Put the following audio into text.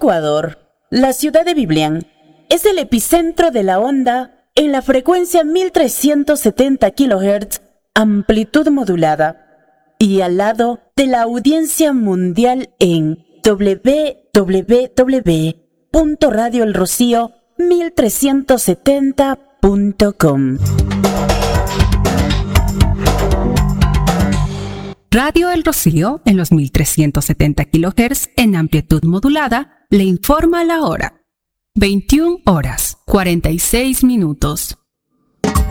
Ecuador, la ciudad de Biblián es el epicentro de la onda en la frecuencia 1370 kHz, amplitud modulada, y al lado de la audiencia mundial en www.radioelrocío1370.com. Radio El Rocío, en los 1370 kHz en amplitud modulada, le informa la hora. 21 horas, 46 minutos.